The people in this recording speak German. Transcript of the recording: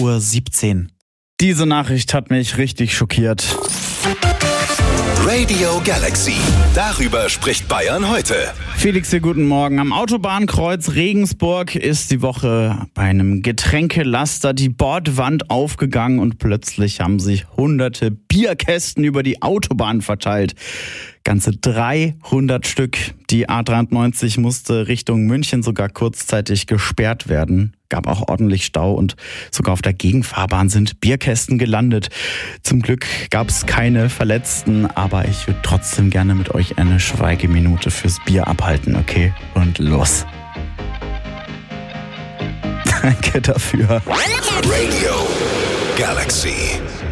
8:17 Uhr. Diese Nachricht hat mich richtig schockiert. Radio Galaxy. Darüber spricht Bayern heute. Felix hier, guten Morgen. Am Autobahnkreuz Regensburg ist die Woche bei einem Getränkelaster die Bordwand aufgegangen und plötzlich haben sich hunderte Bierkästen über die Autobahn verteilt. Ganze 300 Stück. Die A93 musste Richtung München sogar kurzzeitig gesperrt werden. Gab auch ordentlich Stau und sogar auf der Gegenfahrbahn sind Bierkästen gelandet. Zum Glück gab es keine Verletzten, aber ich würde trotzdem gerne mit euch eine Schweigeminute fürs Bier abhalten, okay? Und los. Danke dafür. Radio Galaxy.